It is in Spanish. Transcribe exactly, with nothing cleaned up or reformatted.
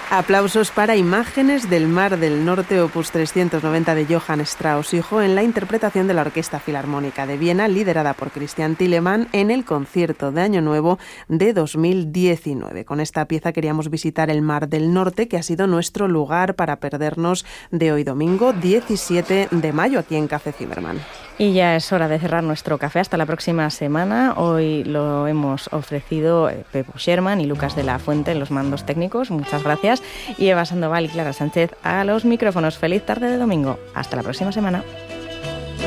Aplausos para Imágenes del Mar del Norte, opus trescientos noventa de Johann Strauss hijo, en la interpretación de la Orquesta Filarmónica de Viena, liderada por Christian Thielemann, en el concierto de Año Nuevo de dos mil diecinueve. Con esta pieza queríamos visitar el Mar del Norte, que ha sido nuestro lugar para perdernos de hoy domingo diecisiete de mayo aquí en Café Zimmermann. Y ya es hora de cerrar nuestro café hasta la próxima semana. Hoy lo hemos ofrecido Pepo Sherman y Lucas de la Fuente en los mandos técnicos. Muchas gracias. Y Eva Sandoval y Clara Sánchez a los micrófonos. Feliz tarde de domingo. Hasta la próxima semana.